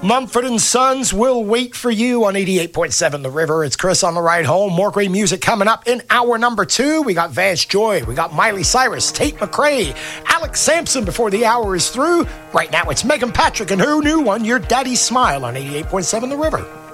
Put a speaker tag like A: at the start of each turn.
A: Mumford & Sons will wait for you on 88.7 The River. It's Chris on the ride home. More great music coming up in hour number 2. We got Vance Joy. We got Miley Cyrus, Tate McRae, Alex Sampson before the hour is through. Right now it's Megan Patrick and her new one, Your Daddy's Smile on 88.7 The River.